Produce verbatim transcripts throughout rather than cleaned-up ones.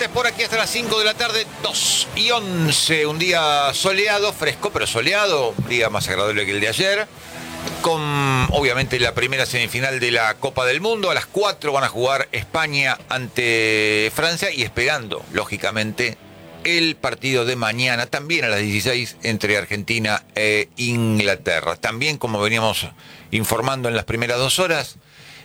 Deportes por aquí hasta las cinco de la tarde, dos y once. Un día soleado, fresco pero soleado, un día más agradable que el de ayer. Con obviamente la primera semifinal de la Copa del Mundo. A las cuatro van a jugar España ante Francia y esperando, lógicamente, el partido de mañana, también a las dieciséis, entre Argentina e Inglaterra. También, como veníamos informando en las primeras dos horas,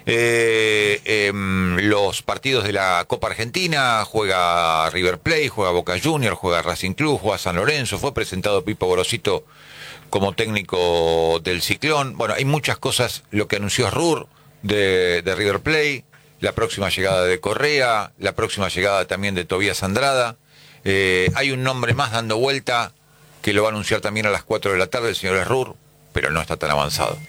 eh, eh, los partidos de la Copa Argentina, juega River Plate, juega Boca Juniors, juega Racing Club, juega San Lorenzo, fue presentado Pipo Gorosito como técnico del Ciclón. Bueno, hay muchas cosas, lo que anunció Rur de, de River Plate, la próxima llegada de Correa, la próxima llegada también de Tobías Andrada. Eh, hay un nombre más dando vuelta que lo va a anunciar también a las cuatro de la tarde el señor Rur, pero no está tan avanzado.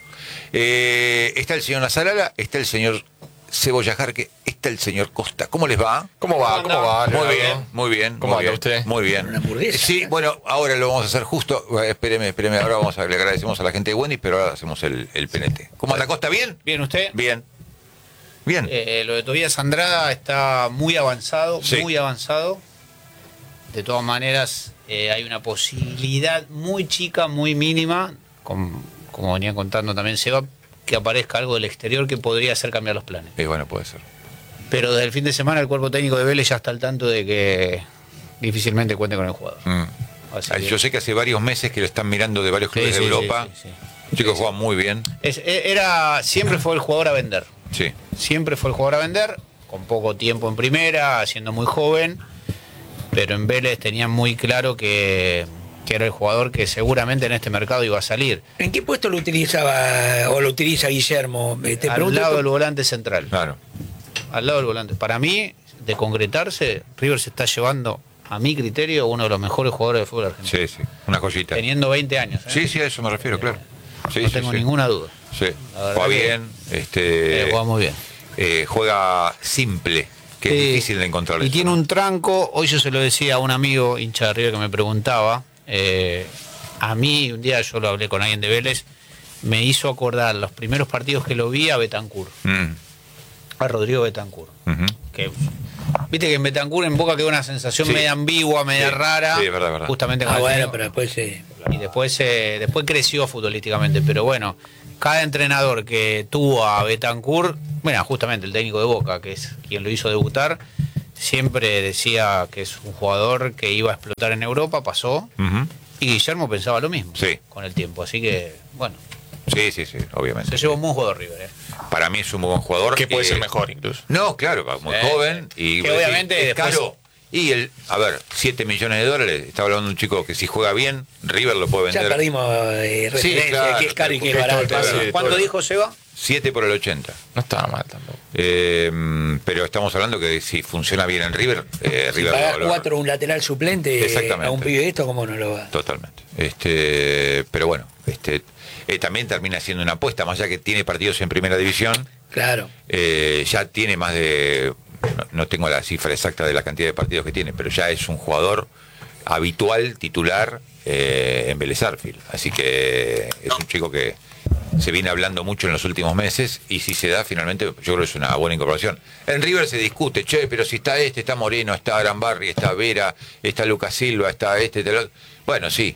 Eh, está el señor Nazarala, está el señor Cebolla Jarque, está el señor Costa. ¿Cómo les va? ¿Cómo va? ¿Cómo va? Muy bien, muy bien. ¿Cómo muy anda bien, usted? Muy bien. Una hamburguesa. Sí, bueno, ahora lo vamos a hacer justo. Espéreme, espéreme. Ahora vamos a le agradecemos a la gente de Wendy, pero ahora hacemos el, el P N T. ¿Cómo anda Costa? ¿Bien? Bien, ¿usted? Bien. Bien. Eh, lo de Tobías Andrada está muy avanzado, Sí. muy avanzado. De todas maneras, eh, hay una posibilidad muy chica, muy mínima, con, como venía contando también Seba, que aparezca algo del exterior que podría hacer cambiar los planes. Eh, bueno, puede ser. Pero desde el fin de semana el cuerpo técnico de Vélez ya está al tanto de que difícilmente cuente con el jugador. Mm. Así Ay, que- Yo sé que hace varios meses que lo están mirando de varios Sí, clubes sí, de sí, Europa. sí, sí. El chico juega muy bien. Es- e- era, siempre fue el jugador a vender. Sí. Siempre fue el jugador a vender, con poco tiempo en primera, siendo muy joven, pero en Vélez tenían muy claro que, que era el jugador que seguramente en este mercado iba a salir. ¿En qué puesto lo utilizaba o lo utiliza Guillermo? Eh, Te Al pregunto lado por- del volante central. Claro. Al lado del volante. Para mí, de concretarse, River se está llevando, a mi criterio, uno de los mejores jugadores de fútbol argentino. Sí, sí. Una joyita. Teniendo veinte años. ¿eh? Sí, sí, a eso me refiero, claro. Sí, no sí, tengo sí. ninguna duda. Sí. La verdad Juega que- bien. Este, Eh, juega muy bien. eh, juega simple, que es Sí, difícil de encontrar. Y eso, tiene ¿no? un tranco, hoy yo se lo decía a un amigo hincha de River que me preguntaba, eh, a mí un día yo lo hablé con alguien de Vélez, me hizo acordar los primeros partidos que lo vi a Betancur, Mm, a Rodrigo Betancur. ujú. Que, viste que en Betancur en Boca quedó una sensación Sí. media ambigua, media Sí, rara, sí, es verdad, es verdad. justamente con Ah, el bueno, técnico. pero después eh, Y después, eh, después creció futbolísticamente, pero bueno, cada entrenador que tuvo a Betancur, bueno, justamente el técnico de Boca, que es quien lo hizo debutar, siempre decía que es un jugador que iba a explotar en Europa, pasó, Ujú. y Guillermo pensaba lo mismo Sí. con el tiempo, así que, bueno, Sí, sí, sí, obviamente. se llevó un buen jugador River. ¿eh? Para mí es un muy buen jugador. Que puede eh, ser mejor incluso. No, claro, muy Sí. joven. Y Que obviamente es después- caro. Y el, a ver, siete millones de dólares. Estaba hablando de un chico que si juega bien, River lo puede ya vender. perdimos eh, Sí, referencia, claro, qué es caro y qué es porque todo barato. el pase- Sí. ¿Cuánto todo- dijo Seba? siete por el ochenta. No estaba mal tampoco. Eh, pero estamos hablando que si funciona bien en River, eh, Si River lo pagás valora. cuatro un lateral suplente eh, Exactamente. a un pibe de esto, ¿cómo no lo va? Totalmente. Este, pero bueno, este, eh, también termina siendo una apuesta, más allá que tiene partidos en primera división, Claro. eh, ya tiene más de, no, no tengo la cifra exacta de la cantidad de partidos que tiene, pero ya es un jugador habitual, titular eh, en Vélez Sarsfield. Así que es un chico que se viene hablando mucho en los últimos meses y si se da finalmente, yo creo que es una buena incorporación. En River se discute, che, pero si está este, está Moreno, está Arambarri, está Vera, está Lucas Silva, está este, está el otro. Bueno, sí,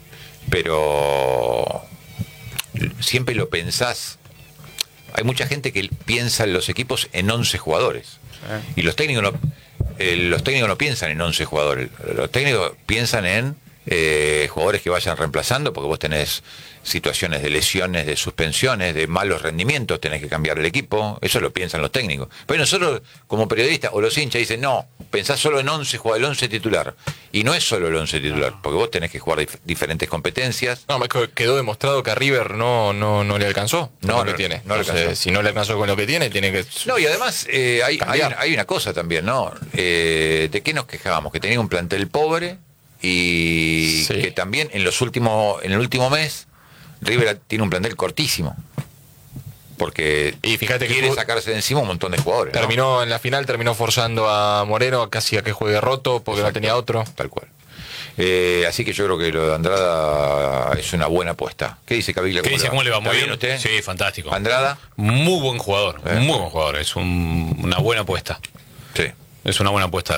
pero siempre lo pensás. Hay mucha gente que piensa en los equipos en once jugadores. Y los técnicos no, eh, los técnicos no piensan en once jugadores. Los técnicos piensan en eh, jugadores que vayan reemplazando, porque vos tenés situaciones de lesiones, de suspensiones, de malos rendimientos, tenés que cambiar el equipo. Eso lo piensan los técnicos. Pero nosotros, como periodistas, o los hinchas dicen, no, pensás solo en once, juega el once titular. Y no es solo el once titular, porque vos tenés que jugar dif- diferentes competencias. No, me co- quedó demostrado que a River no, no, no le alcanzó con No, lo no, que tiene. no le Entonces, alcanzó. si no le alcanzó con lo que tiene, tiene que... No, y además eh, hay, hay, Cambiar. hay una cosa también, ¿no? Eh, ¿De qué nos quejábamos? Que tenía un plantel pobre y Sí. que también en los últimos, en el último mes, River tiene un plantel cortísimo. Porque Y fíjate que quiere tuvo- sacarse de encima un montón de jugadores. ¿no? Terminó en la final, terminó forzando a Moreno casi a que juegue roto porque Exacto, no tenía otro. Tal cual. Eh, así que yo creo que lo de Andrada es una buena apuesta. ¿Qué dice Caviglia? ¿Qué dice? ¿Cómo le va? ¿Está Muy bien bien. usted? Sí, fantástico. ¿Andrada? Muy buen jugador, Eh. muy buen jugador. Es un- una buena apuesta. Sí. Es una buena apuesta de River.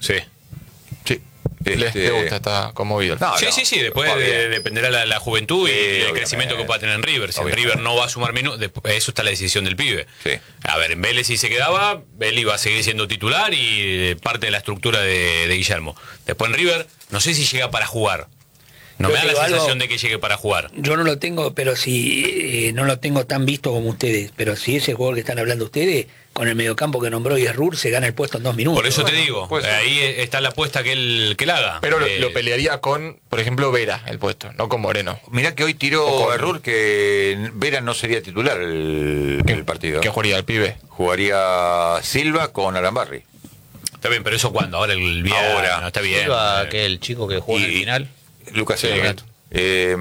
Sí. Sí. Les Este, te gusta, está conmovido. No, sí, no, sí, sí, después va de- bien. dependerá la, la juventud y Sí, el obviamente. crecimiento que pueda tener en River. Si en Obviamente. River no va a sumar minutos, después- eso está la decisión del pibe. Sí. A ver, en Vélez si se quedaba, Vélez iba a seguir siendo titular y eh, parte de la estructura de, de Guillermo. Después en River, no sé si llega para jugar. No Yo me da la digo algo- sensación de que llegue para jugar. Yo no lo tengo, pero si eh, no lo tengo tan visto como ustedes, pero si ese jugador que están hablando ustedes, con el mediocampo que nombró Yerrur, se gana el puesto en dos minutos. Por eso te Bueno, digo, pues- eh, ahí está la apuesta que él, que él haga. Pero lo, Eh, lo pelearía con, por ejemplo, Vera, el puesto, no con Moreno. Mirá que hoy tiró O con- Errur que Vera no sería titular el, el partido. ¿Qué jugaría el pibe? Jugaría Silva con Arambarri. Está bien, pero eso cuando, ahora el viernes, Ahora. no está bien. Silva, Eh, que el chico que jugó en el Y- final. Lucas Sí, Silva. gato. Eh,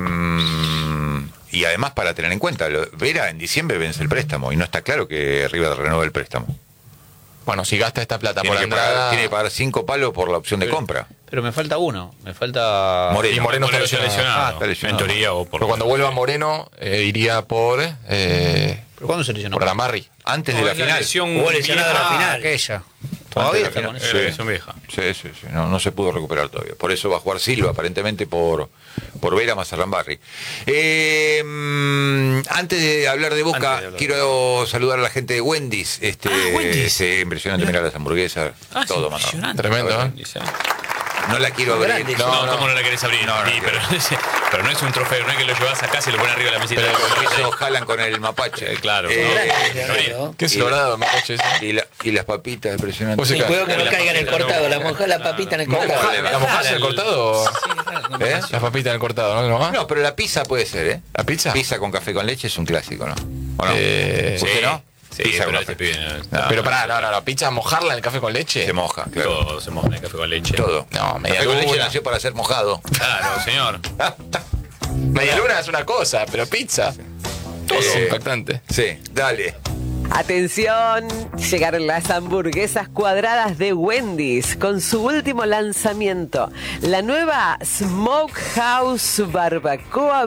mm, y además para tener en cuenta, lo- Vera en diciembre vence el préstamo y no está claro que River renueve el préstamo. Bueno, si gasta esta plata Tiene por que, pagar, Andrada... tiene que pagar cinco palos por la opción de Pero- compra. Pero me falta uno. Me falta. Moreno. Y Moreno está Moreno está lesionado. lesionado. Ah, está lesionado. En teoría o por... Pero cuando vuelva Moreno, eh, iría por... Eh, ¿Pero cuándo se lesionó? por Arambarri. Antes No, de la es la final. lesión Jugó lesionado en la vieja. final. Aquella. Todavía de la está final. con Es eso. la lesión vieja. Sí, sí, sí. No, no se pudo recuperar todavía. Por eso va a jugar Silva, aparentemente por, por Vera más Arambarri. Eh, mm, antes de hablar de Boca, Antes de hablar de quiero saludar a la gente de Wendy's. Este, Ah, Wendy's. sí, impresionante, mirar las hamburguesas, Ah, todo sí, más. impresionante. Tremendo, A ¿eh? ver, Dice. No la quiero Muy abrir. grande. No, No, no. ¿cómo no la querés abrir? No, no Sí, quiero. pero, pero no es un trofeo, no es que lo llevas acá, se lo pone arriba de la mesita. Pero de como hizo jalan con el mapache. Eh, claro, Eh, ¿no? Leonardo. ¿Qué es Y- dorado, me coche ese? y, la- y las papitas, impresionante. Pues Sí, se cae. cuidado que no La caiga en el papita, cortado, no. la moja la papita en el ¿La cortado. moja- ¿La mojás en el cortado? ¿Eh? La papita en el cortado, ¿no? ¿No va? No, pero la pizza puede ser, ¿eh? ¿La pizza? Pizza con café con leche es un clásico, ¿no? ¿O no? Eh, ¿Usted Sí, no? sí, Pizza con pero café. este pibe no- No, Pero no, pará, no, no, la pizza, mojarla en el café con leche. Se moja, claro. Todo se moja en el café con leche. Todo. No, media Café con leche luna. nació para ser mojado. Claro, señor. Media luna es una cosa, pero pizza. Todo es Eh, impactante. Sí, dale. Atención, llegaron las hamburguesas cuadradas de Wendy's con su último lanzamiento, la nueva Smokehouse Barbacoa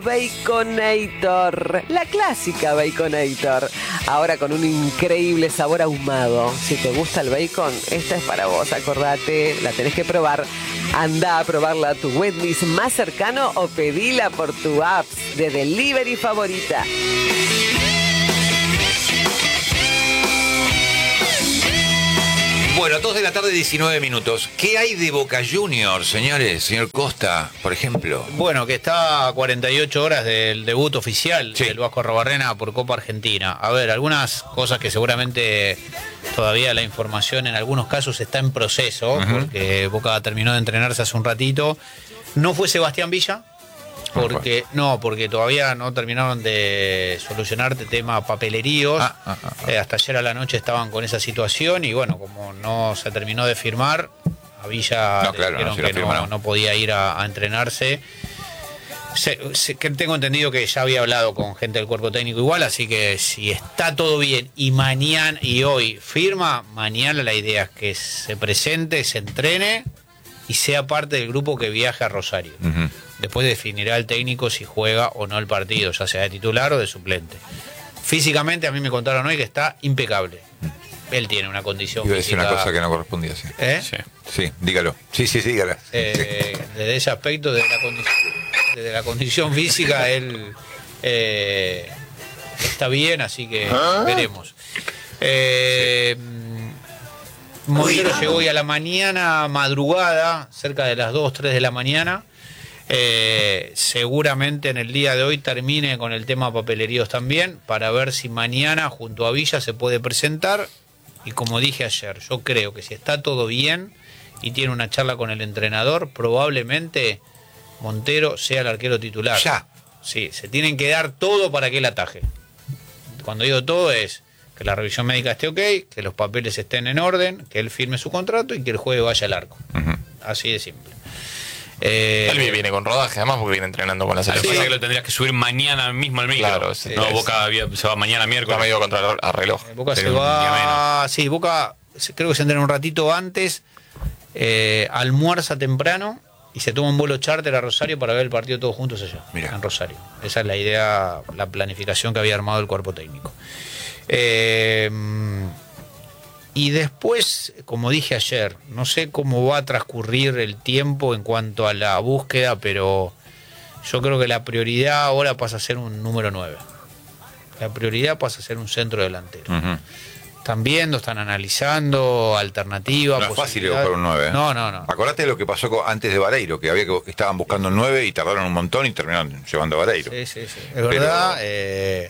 Baconator, la clásica Baconator, ahora con un increíble sabor ahumado. Si te gusta el bacon, esta es para vos, acordate, la tenés que probar. Anda a probarla a tu Wendy's más cercano o pedila por tu app de delivery favorita. Bueno, dos de la tarde, diecinueve minutos. ¿Qué hay de Boca Juniors, señores? Señor Costa, por ejemplo. Bueno, que está a cuarenta y ocho horas del debut oficial Sí. del Vasco Arrobarrena por Copa Argentina. A ver, algunas cosas que seguramente todavía la información en algunos casos está en proceso, porque Boca terminó de entrenarse hace un ratito. No fue Sebastián Villa, porque no, porque todavía no terminaron de solucionar el tema papeleríos. Ah, ah, ah, ah. Eh, hasta ayer a la noche estaban con esa situación y bueno, como no se terminó de firmar, a Villa No, le claro, no dijeron se la que firma, no, no. no podía ir a, a entrenarse. Se- se- que tengo entendido que ya había hablado con gente del cuerpo técnico igual, así que si está todo bien y mañana y hoy firma, mañana la idea es que se presente, se entrene y sea parte del grupo que viaje a Rosario. Ujú. Después definirá el técnico si juega o no el partido, ya sea de titular o de suplente. Físicamente a mí me contaron hoy que está impecable. Él tiene una condición Iba a decir física. una cosa que no correspondía, sí. ¿Eh? Sí. Sí, dígalo. Sí, sí, sí, dígala. Eh, desde ese aspecto, desde la, condi- desde la condición física, él eh, está bien, así que veremos. Eh, Montero llegó hoy a la mañana, madrugada, cerca de las dos, tres de la mañana. Eh, seguramente en el día de hoy termine con el tema papeleríos también, para ver si mañana junto a Villa se puede presentar. Y como dije ayer, yo creo que si está todo bien y tiene una charla con el entrenador, probablemente Montero sea el arquero titular. Ya. Sí, se tienen que dar todo para que él ataje. Cuando digo todo es que la revisión médica esté ok, que los papeles estén en orden, que él firme su contrato y que el jueves vaya al arco. Ujú. Así de simple. Eh, Él viene con rodaje, además, porque viene entrenando con la Lo que selección. pasa es que lo tendrías que subir mañana mismo al micro. Claro, sí. No, Es- Boca via- se va mañana Está miércoles. medio contra el reloj. Boca se Pero un día va. Sí, Boca se- creo que se entrena un ratito antes, eh, almuerza temprano y se toma un vuelo charter a Rosario para ver el partido todos juntos allá, Mirá. en Rosario. Esa es la idea, la planificación que había armado el cuerpo técnico. Eh, Y después, como dije ayer, no sé cómo va a transcurrir el tiempo en cuanto a la búsqueda, pero yo creo que la prioridad ahora pasa a ser un número nueve. La prioridad pasa a ser un centro delantero. Ujú. Están viendo, están analizando alternativas. No es fácil posibilidades. buscar un nueve. ¿eh? No, no, no. Acordate de lo que pasó co- antes de Vareiro, que había que estaban buscando un nueve y tardaron un montón y terminaron llevando a Vareiro. Sí, sí, sí. Es Pero- verdad. eh,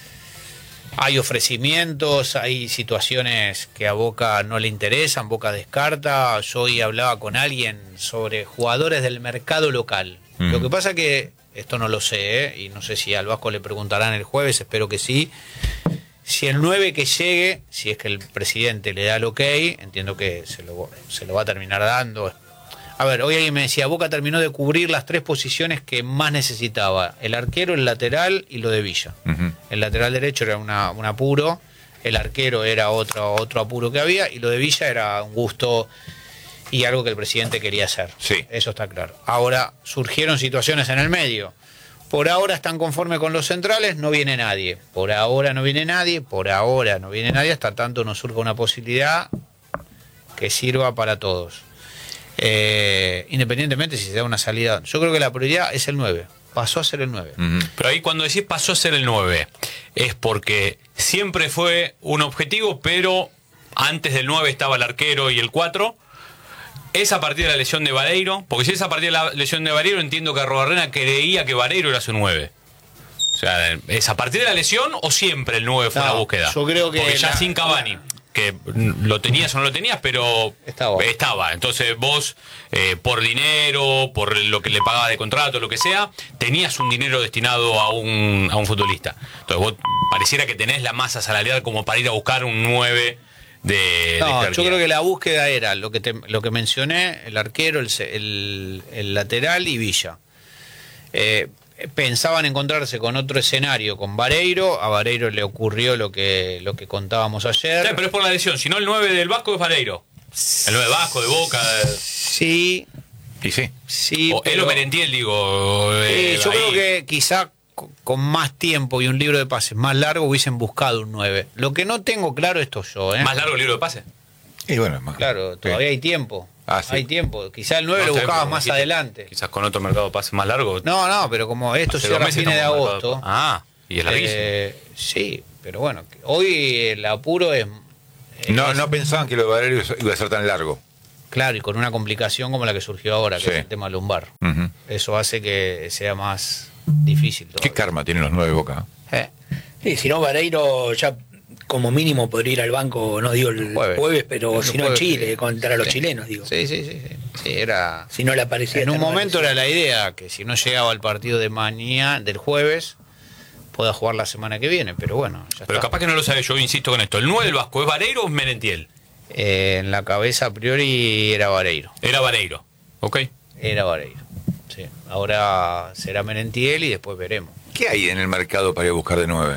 hay ofrecimientos, hay situaciones que a Boca no le interesan, Boca descarta. Yo hoy hablaba con alguien sobre jugadores del mercado local. Mm. Lo que pasa que, esto no lo sé, ¿eh? Y no sé si al Vasco le preguntarán el jueves, espero que sí. Si el nueve que llegue, si es que el presidente le da el ok, entiendo que se lo, se lo va a terminar dando. A ver, hoy alguien me decía, Boca terminó de cubrir las tres posiciones que más necesitaba: el arquero, el lateral y lo de Villa. Ujú. El lateral derecho era una, un apuro, el arquero era otro, otro apuro que había, y lo de Villa era un gusto y algo que el presidente quería hacer. Sí. Eso está claro. Ahora surgieron situaciones en el medio. Por ahora están conformes con los centrales, no viene nadie. Por ahora no viene nadie, por ahora no viene nadie, hasta tanto nos surja una posibilidad que sirva para todos. Eh, independientemente si se da una salida. Yo creo que la prioridad es el nueve. Pasó a ser el nueve. Ujú. Pero ahí cuando decís pasó a ser el nueve, es porque siempre fue un objetivo, pero antes del nueve estaba el arquero y el cuatro. Es a partir de la lesión de Vareiro, porque si es a partir de la lesión de Vareiro, entiendo que Arruabarrena creía que Vareiro era su nueve. O sea, ¿es a partir de la lesión o siempre el nueve fue No, la búsqueda? yo creo que Porque ya la- sin Cavani, que lo tenías o no lo tenías, pero Estaba. estaba. Entonces vos, eh, por dinero, por lo que le pagabas de contrato, lo que sea, tenías un dinero destinado a un, a un futbolista. Entonces vos pareciera que tenés la masa salarial como para ir a buscar un nueve de, de No, yo jerarquía. creo que la búsqueda era lo que te- lo que mencioné, el arquero, el, se- el- el lateral y Villa. Eh, pensaban encontrarse con otro escenario con Vareiro, a Vareiro le ocurrió lo que lo que contábamos ayer. Sí, pero es por la lesión, si no el nueve del Vasco es Vareiro. El nueve Vasco, de Boca. de- Sí, Y sí. sí. o él pero- o Merentiel, digo. Sí, eh, yo ahí. creo que quizá co- con más tiempo y un libro de pases más largo hubiesen buscado un nueve. Lo que no tengo claro esto yo, ¿eh? Más largo el libro de pase. Y bueno, es más. Claro, todavía hay tiempo. Ah, sí. Hay tiempo. Quizá el nueve No, lo está bien, buscabas pero más dijiste, adelante. Quizás con otro mercado de pase más largo. No, no, pero como esto Hace dos cierra a meses fines de estamos en mercado agosto. de- Ah, y es larguísimo. eh, sí, pero bueno, hoy el apuro es, No, es- no pensaban que lo de Vareiro iba a ser tan largo. claro, y con una complicación como la que surgió ahora, que Sí. es el tema lumbar. Ujú. Eso hace que sea más difícil Qué todavía. karma tienen los nueve Boca. Eh, Sí, si no, Vareiro ya como mínimo podría ir al banco, no digo el Jueves. jueves, pero El si no en jueves, Chile, sí. contra los Sí. chilenos, digo. Sí, sí, sí, sí. Sí, era... Si no le aparecía. En un esta momento nueva era la idea que si no llegaba al partido de mañana, del jueves, pueda jugar la semana que viene, pero bueno, ya Pero está. capaz que no lo sabes, yo insisto con esto. ¿El nueve del Vasco es Vareiro o es Merentiel? Eh, en la cabeza a priori era Vareiro. Era Vareiro. ¿Ok? Era Vareiro. Sí. Ahora será Merentiel y después veremos. ¿Qué hay en el mercado para ir a buscar de nueve?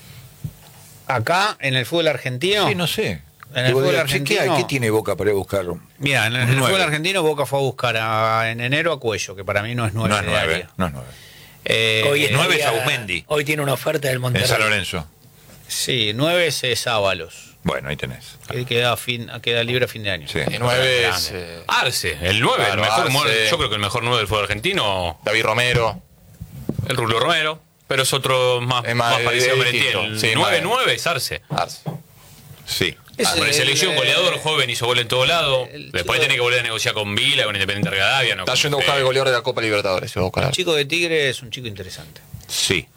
Acá, en el fútbol argentino. Sí, no sé. En el Digo, fútbol ¿qué- argentino- ¿qué, hay? ¿Qué tiene Boca para ir a buscarlo? Mira, en el, en el Nueve. fútbol argentino Boca fue a buscar a- en enero a Cuello, que para mí no es nueve. No es de nueve. área. No es nueve. Eh, Hoy eh, estaría- nueve es Aumendi. Hoy tiene una oferta del En Monterrey. San Lorenzo. Sí, nueve es Ábalos. Bueno, ahí tenés. Que queda, a fin, queda libre a fin de año. Sí. El nueve es eh, Arce, el nueve, Claro, el mejor Arce. nueve- yo creo que el mejor nueve del fútbol argentino, David Romero. el Rulo Romero, pero es otro más, Es más, más parecido a es Merentiel. distinto. El Sí, nueve más- nueve es Arce. Arce. Sí. Es Con el- selección, goleador, joven, hizo gol en todo lado. el Después chico- tiene que volver a negociar con Vila, con Independiente Rivadavia. No, Está con yendo a buscar Fe. el goleador de la Copa Libertadores. se va a buscar. El chico de Tigre es un chico interesante. Sí.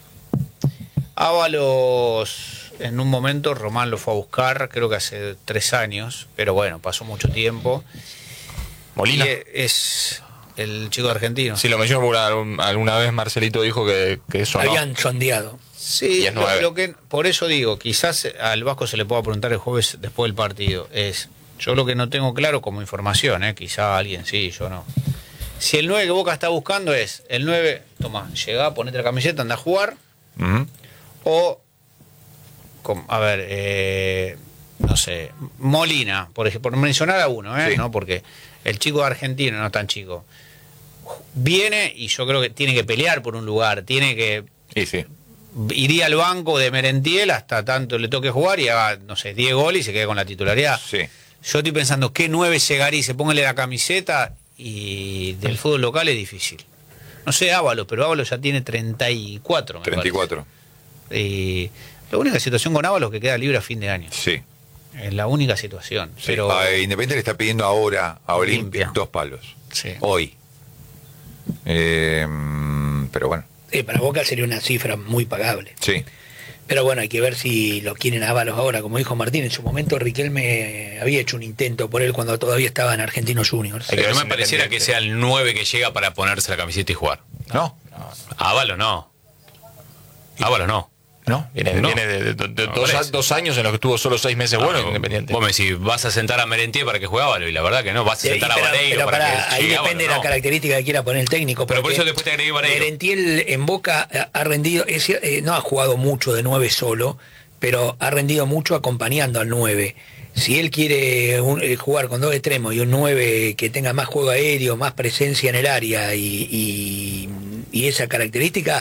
Ábalos, en un momento Román lo fue a buscar, creo que hace tres años, pero bueno, pasó mucho tiempo. Molina. Y es el chico argentino. Sí, lo mencionó porque alguna, alguna vez Marcelito dijo que, que eso no. Habían sondeado. Sí, Y es lo, nueve. lo que, por eso digo, quizás al Vasco se le pueda preguntar el jueves después del partido. Es, yo lo que no tengo claro como información, ¿eh? Quizá alguien sí, yo no. Si el nueve que Boca está buscando es el nueve, toma, llegá, ponete la camiseta, anda a jugar, Ujú. o, com- a ver, eh, no sé, Molina, por ejemplo, por mencionar a uno, ¿eh? Sí. ¿No? Porque el chico argentino, no tan chico, viene y yo creo que tiene que pelear por un lugar, tiene que Y sí. iría al banco de Merentiel hasta tanto le toque jugar y haga, no sé, diez goles y se quede con la titularidad. Sí. Yo estoy pensando qué nueve llegaría y se póngale la camiseta y del fútbol local es difícil. No sé Ábalos, pero Ábalos ya tiene treinta y cuatro. Me treinta y cuatro. parece. Y la única situación con Ábalos es que queda libre a fin de año. Sí. Es la única situación. Sí. Pero A Independiente le está pidiendo ahora a Olimpia Olimpia. dos palos. Sí. Hoy. Eh, pero bueno, Eh, para Boca sería una cifra muy pagable. sí. Pero bueno, hay que ver si lo quieren a Ábalos ahora. Como dijo Martín, en su momento Riquelme había hecho un intento por él cuando todavía estaba en Argentinos Juniors. Hay que Pero ver no si me pareciera que Independiente- sea el nueve que llega para ponerse la camiseta y jugar. ¿No? Ábalos no. Ábalos no. ¿No? Viene, No. viene de, de- de- de No, dos, parece. dos años en los que tuvo solo seis meses buenos Ah, en Independiente. Vos me decís, vas a sentar a Merentiel para que juegue Ábalos, y la verdad que no, vas a Sí, sentar a pero, Vareiro pero para pará, que ahí llegue depende de Ábalos, la no. característica que quiera poner el técnico. Pero por porque eso después te agregué Vareiro. Merentiel en Boca ha- ha rendido, es cier- eh, no ha jugado mucho de nueve solo, pero ha rendido mucho acompañando al nueve. Si él quiere un- eh, jugar con dos extremos y un nueve que tenga más juego aéreo, más presencia en el área y, y- y esa característica,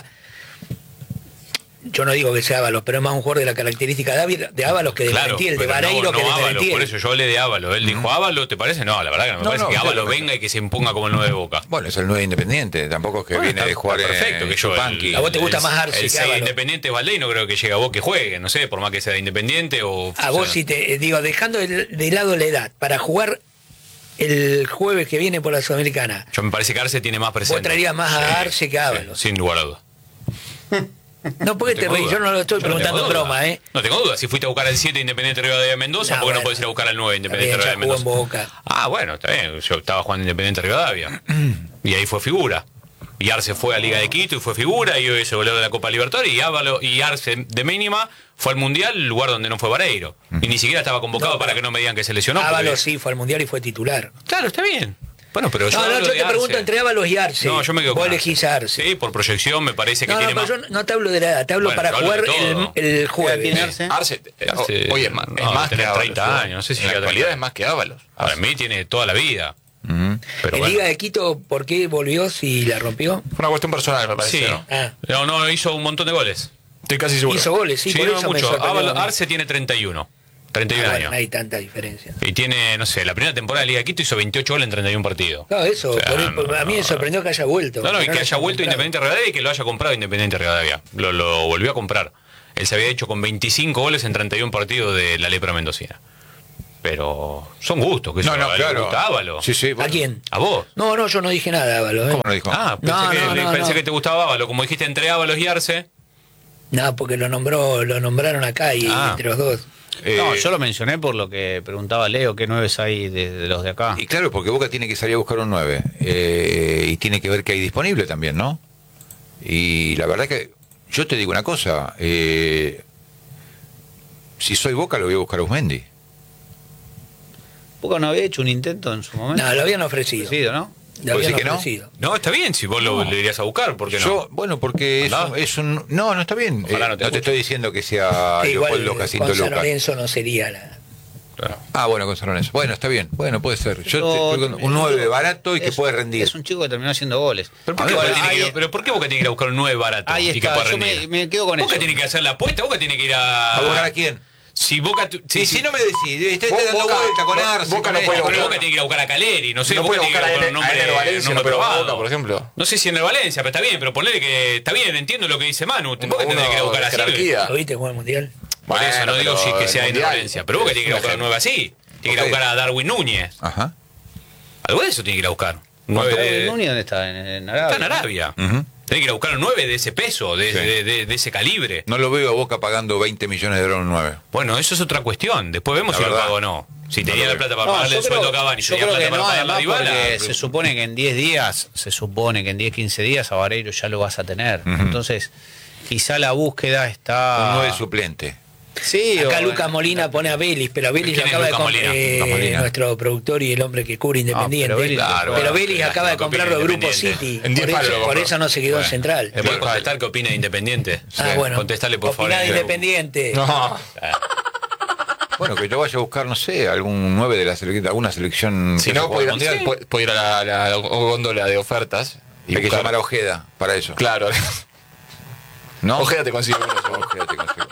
yo no digo que sea Ábalos, pero es más un jugador de la característica de Ávi- de Ábalos que de Claro, Merentiel, de pero Vareiro no, que no de Ábalos, Merentiel. por eso yo hablé de Ábalos. Él dijo, ¿Ábalos te parece? No, la verdad que no me No, parece no, que claro, Ábalos claro. venga y que se imponga como el nueve de Boca. Bueno, es el nueve Independiente, tampoco es que Bueno, viene está- de jugar está perfecto, en que yo, Chupanqui. ¿A vos te gusta el- más Arce El que seis Ábalos? Independiente Valdey no creo que llegue a vos que juegue, no sé, por más que sea de Independiente o... A o vos sea, si te eh, digo, dejando de, de lado la edad, para jugar el jueves que viene por la Sudamericana, Yo me parece que Arce tiene más presencia. vos traerías más a Arce que a Ábalos. Sin lugar a duda. No, porque No te tengo reís, duda. yo no lo estoy Yo no preguntando en tengo duda. broma, ¿eh? No tengo duda. Si fuiste a buscar el siete Independiente Rivadavia de Mendoza, No, ¿por qué no bueno. podés ir a buscar al nueve Independiente Está bien, Rivadavia de ya jugó en Mendoza? Boca. Ah, bueno, está bien. Yo estaba jugando Independiente Rivadavia. Y ahí fue figura. Y Arce fue a Liga de Quito y fue figura, y hoy se volvió de la Copa Libertadores, y Ábalos y Arce de mínima fue al Mundial, lugar donde no fue Vareiro. Y ni siquiera estaba convocado No, para pero- que no me digan que se lesionó. porque- Ábalos sí fue al Mundial y fue titular. Claro, está bien. Bueno, pero yo No, no, hablo yo de te pregunto Arce. entre Ábalos y Arce. No, yo me quedo Vos con elegís a Arce. Sí, por proyección me parece que No, no, tiene pero más... yo no te hablo de la edad, te hablo Bueno, para yo hablo jugar de todo. el, el jueves. tiene Arce? Arce, eh, Arce- oye, es más, es no, más tiene que Ábalos, treinta ¿no? años, no sé si en la llega a actualidad treinta. es más que Ábalos. Para mí tiene toda la vida. Ujú. Pero en bueno. Liga de Quito, ¿por qué volvió si la rompió? Fue una cuestión personal, me parece, Sí. ¿no? Ah. No, no, hizo un montón de goles. Estoy casi seguro. Hizo goles, sí, Sí, por no eso me mucho. sorprendió. Ábalos- a mí. Arce tiene treinta y uno. treinta y uno Ah, bueno, años. no hay tanta diferencia. Y tiene, no sé, la primera temporada de Liga de Quito hizo veintiocho goles en treinta y uno partidos. No, eso, O sea, por- por- no, a mí me no. sorprendió que haya vuelto. No, no, y no que lo haya vuelto comprado. Independiente Rivadavia y que lo haya comprado Independiente Rivadavia. Lo, lo volvió a comprar. Él se había hecho con veinticinco goles en treinta y uno partidos de la lepra mendocina. Pero son gustos, que No, eso, no, a él le claro. gusta Ábalos. Sí, sí. ¿A bueno. quién? ¿A vos? No, no, yo no dije nada, Ábalos. ¿eh? ¿Cómo no dijo? Ah, pensé, No, que, no, no, pensé no. que te gustaba Ábalos. Como dijiste entre Ábalos y Arce. No, porque lo nombró, lo nombraron acá y Ah. entre los dos. Eh, No, yo lo mencioné por lo que preguntaba Leo, ¿qué nueves hay de, de los de acá? Y claro, porque Boca tiene que salir a buscar un nueve. eh, y tiene que ver qué hay disponible también, ¿no? Y la verdad que yo te digo una cosa. eh, si soy Boca, lo voy a buscar a Usmendi. Boca no había hecho un intento en su momento. No, lo habían ofrecido. Ofrecido, ¿no? Lo ¿Vos habían decís que no? ofrecido. No, está bien, si vos lo, le irías a buscar, ¿por qué no? Yo, bueno, porque es Andá. un, es un- No, no está bien. Ojalá Eh, no te no te escuche. estoy diciendo que sea Sí, igual Leopoldo Jacinto con San Lucas. Lorenzo no sería la... Claro. Ah, bueno, con San Lorenzo. Bueno, está bien. Bueno, puede ser. Yo Pero- te- estoy con un nueve barato y que es- puede rendir. Es un chico que terminó haciendo goles. ¿Pero por, A qué ver, Boca tiene que ahí- ir, pero ¿por qué Boca tiene que ir a buscar un nueve barato Ahí y que está, pueda yo me, rendir? me quedo con Boca eso. tiene que hacer la apuesta, Boca tiene que ir a... ¿A buscar a quién? Si Boca... tu- Sí, si, si no me decís, estás Boca- dando vuelta con Boca- Arce. Boca con no esto, puede con Pero lo Boca tiene que ir a buscar a Caleri, no sé, No Boca puede tiene que ir a buscar a buscar un nombre, Ener Valencia, nombre no, pero probado. Boca, por ejemplo. No sé si en el Valencia, pero está bien, pero ponele que está bien, entiendo lo que dice Manu. Boca Uno tendría que ir a buscar de a Silva. jerarquía. ¿Lo viste jugar el Mundial? Por eso Bueno, no digo pero si que el sea en Mundial Valencia, pero Boca tiene que ir a buscar un nueve así. Tiene que ir a Ok. buscar a Darwin Núñez. Ajá. Algo de eso tiene que ir a buscar. Nueve Darwin de- Núñez, ¿dónde está? ¿En, en Arabia? Está en Arabia. Ujú. Tiene que ir a buscar un nueve de ese peso, de, Sí. de- de- de ese calibre. No lo veo a Boca pagando veinte millones de dólares en un nueve. Bueno, eso es otra cuestión. Después vemos La si lo verdad. paga o no. Si No tenía lo la veo. plata para No, pagarle yo el sueldo creo- a Cavani, yo tenía creo plata que para no, pagar la además, Dybala. porque se supone que en diez días, se supone que en diez, quince días a Vareiro ya lo vas a tener. Entonces, quizá la búsqueda está... Un nueve suplente. Sí, Acá o- Lucas Molina pone a Vélez, pero a Vélez ¿Quién lo es acaba de Lucas comprar Molina? Lucas Molina. nuestro productor y el hombre que cubre Independiente. pero Vélez- Claro, Pero bueno, Vélez qué acaba de lástima, comprarlo qué de opina Grupo Independiente. City. En diez Por palos eso, lo por compró. eso no se quedó en Bueno, Central. ¿Le puedes contestar qué opina de Independiente? Ah, bueno. Contestale, por favor. Opiná de Independiente. No. Bueno, que yo vaya a buscar, no sé, algún nueve de la selección, alguna selección Si que no, haya puede ir, jugado al a- mundial. puede- puede ir a la, la- la góndola de ofertas. y Hay que buscar- llamar a Ojeda para eso. Claro. ¿No? Ojeda te consigo uno, seguro. Ojeda te consigo.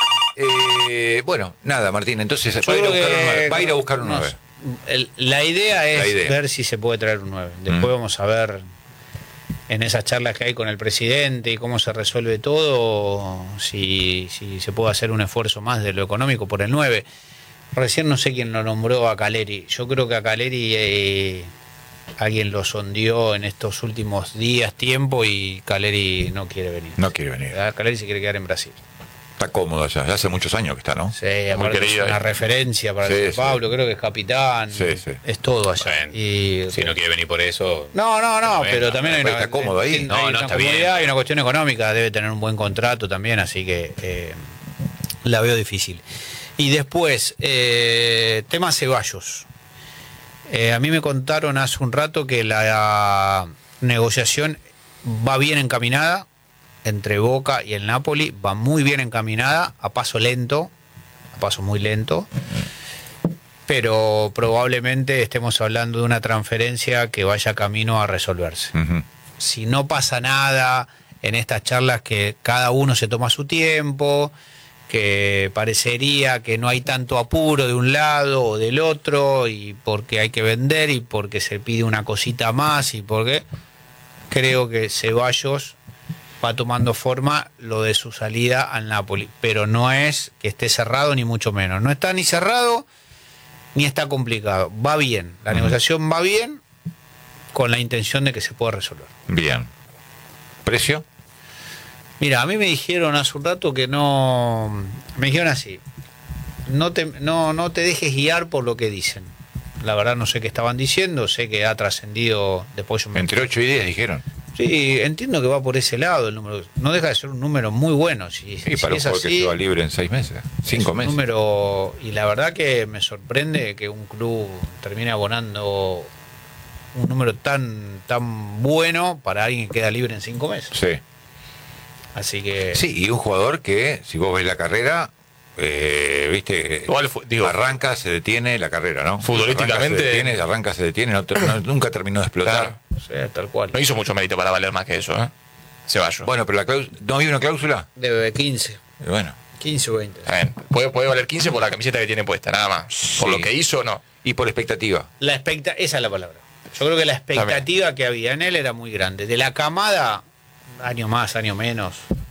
Eh, bueno, nada, Martín, entonces va a ir a creo buscar un que- nueve. Va a ir a buscar un no, nueve. el- la idea es La idea. ver si se puede traer un nueve. Después Mm. vamos a ver en esas charlas que hay con el presidente y cómo se resuelve todo, si, si se puede hacer un esfuerzo más de lo económico por el nueve. Recién no sé quién lo nombró a Caleri. Yo creo que a Caleri eh, alguien lo sondeó en estos últimos días, tiempo, y Caleri no quiere venir. No quiere venir. Ah, Caleri se quiere quedar en Brasil. Está cómodo allá. Ya hace muchos años que está, ¿no? Sí, aparte querido, es una eh. referencia para Sí, el sí. Sao Paulo, creo que es capitán, Sí, sí. es todo allá. Bueno, Y- Si no quiere venir por eso. no, no, no, Bueno, pero también hay pero una, está cómodo ahí. hay No, una no, está comodidad, bien. hay una cuestión económica, debe tener un buen contrato también, así que eh, la veo difícil. Y después, eh, tema Ceballos. Eh, a mí me contaron hace un rato que la negociación va bien encaminada entre Boca y el Napoli, va muy bien encaminada, a paso lento, a paso muy lento, pero probablemente estemos hablando de una transferencia que vaya camino a resolverse. Ujú. Si no pasa nada en estas charlas, que cada uno se toma su tiempo, que parecería que no hay tanto apuro de un lado o del otro, y porque hay que vender y porque se pide una cosita más, y porque creo que Ceballos va tomando forma lo de su salida al Napoli, pero no es que esté cerrado ni mucho menos. No está ni cerrado ni está complicado. Va bien, la negociación va bien, con la intención de que se pueda resolver. Bien. ¿Precio? Mira, a mí me dijeron hace un rato que no... Me dijeron así, no te, no, no te dejes guiar por lo que dicen. La verdad no sé qué estaban diciendo, sé que ha trascendido después yo me... Entre ocho y diez dijeron. Sí, entiendo que va por ese lado el número. No deja de ser un número muy bueno. Si, Y si para un es jugador que así, se va libre en seis meses. Cinco es un meses. número, y la verdad que me sorprende que un club termine abonando un número tan tan bueno para alguien que queda libre en cinco meses. Sí. Así que Sí, y un jugador que, si vos ves la carrera, eh, viste, Igual fu- digo- arranca, se detiene la carrera, ¿no? Futbolísticamente- Arranca, se detiene, arranca, se detiene, no ter- no- nunca terminó de explotar. Claro. o sea, tal cual. No hizo mucho mérito para valer más que eso, ¿eh? Ceballos. Bueno, pero la cláusula, ¿no había una cláusula? De quince, Eh, Bueno, quince o veinte. Está bien. Puede, puede valer quince por la camiseta que tiene puesta, nada más. Por Sí. lo que hizo, no. y por expectativa. La expecta esa es la palabra. Yo creo que la expectativa que había en él era muy grande. De la camada, año más, año menos,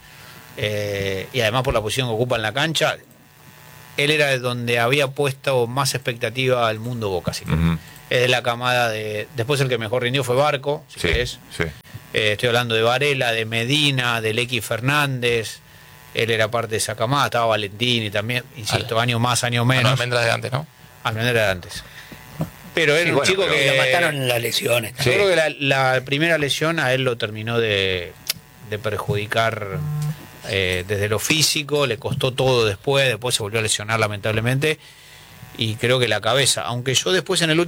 eh, y además por la posición que ocupa en la cancha, él era de donde había puesto más expectativa al mundo Boca. Así que Ujú. es de la camada de... Después el que mejor rindió fue Barco, si Sí, querés. sí. Eh, estoy hablando de Varela, de Medina, de Lequi Fernández. Él era parte de esa camada, estaba Valentini también, insisto, año más, año Ah, no, menos. almendras de antes, ¿no? Almendra era antes. Pero era Sí, un bueno, chico pero- que... Y lo mataron en las lesiones. Sí. Yo creo que la, la primera lesión a él lo terminó de, de perjudicar eh, desde lo físico, le costó todo después, después se volvió a lesionar lamentablemente, y creo que la cabeza, aunque yo después en el